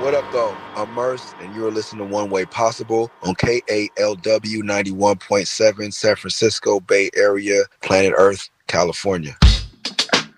What up, though? I'm Merce, and you're listening to One Way Possible on KALW 91.7, San Francisco Bay Area, Planet Earth, California.